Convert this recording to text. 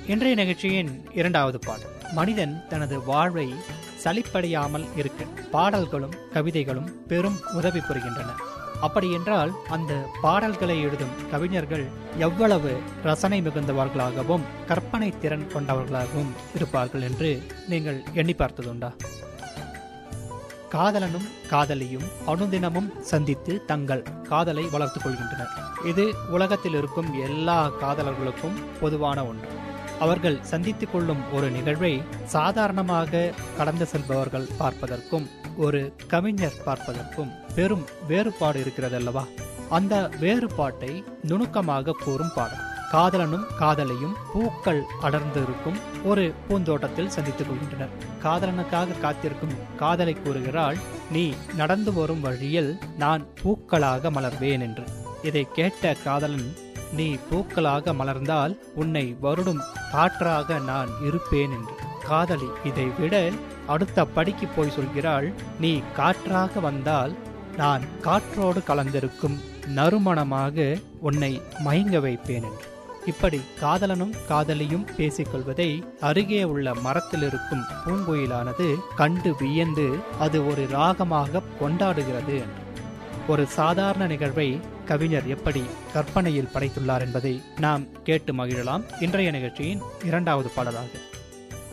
இன்றைய நிகழ்ச்சியின் இரண்டாவது பாடல். மனிதன் தனது வாழ்வை சலிப்படையாமல் இருக்க பாடல்களும் கவிதைகளும் பெரும் உதவி புரிகின்றன. அப்படி என்றால் அந்த பாடல்களை எழுதும் கவிஞர்கள் எவ்வளவு ரசனை மிகுந்தவர்களாகவும் கற்பனை திறன் கொண்டவர்களாகவும் இருப்பார்கள் என்று நீங்கள் எண்ணி பார்த்ததுண்டா? காதலனும் காதலியும் அனுதினமும் சந்தித்து தங்கள் காதலை வளர்த்துக் கொள்கின்றனர். இது உலகத்தில் இருக்கும் எல்லா காதலர்களுக்கும் பொதுவான ஒன்று. அவர்கள் சந்தித்துக் கொள்ளும் ஒரு நிகழ்வை சாதாரணமாக கடந்து செல்பவர்கள் பார்ப்பதற்கும் ஒரு கவிஞர் பார்ப்பதற்கும் பெரும் வேறுபாடு இருக்கிறதல்லவா? அந்த வேறுபாட்டை நுணுக்கமாக கூறும் பாடல். காதலனும் காதலியும் பூக்கள் அடர்ந்து இருக்கும் ஒரு பூந்தோட்டத்தில் சந்தித்துக் கொள்கின்றனர். காதலனுக்காக காத்திருக்கும் காதலை கூறுகிறாள், நீ நடந்து வரும் வழியில் நான் பூக்களாக மலர்வேன் என்று. இதை கேட்ட காதலன், நீ பூக்களாக மலர்ந்தால் உன்னை வருடும் காற்றாக நான் இருப்பேன் என்று. காதலி இதை விட அடுத்த படிக்கு போய் சொல்கிறாள், நீ காற்றாக வந்தால் நான் காற்றோடு கலந்திருக்கும் நறுமணமாக உன்னை மயங்க வைப்பேன் என்று. இப்படி காதலனும் காதலியும் பேசிக்கொள்வதை அருகே உள்ள மரத்தில் இருக்கும் பூங்குயிலானது கண்டு வியந்து அது ஒரு ராகமாக கொண்டாடுகிறது என்று. ஒரு சாதாரண நிகழ்வை கவிஞர் எப்படி கற்பனையில் படைத்துள்ளார் என்பதை நாம் கேட்டு மகிழலாம். இன்றைய நிகழ்ச்சியின் இரண்டாவது பாடலாக